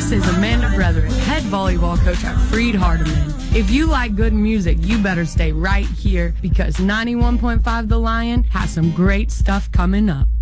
This is Amanda Brethren, head volleyball coach at Freed Hardeman. If you like good music, you better stay right here because 91.5 The Lion has some great stuff coming up.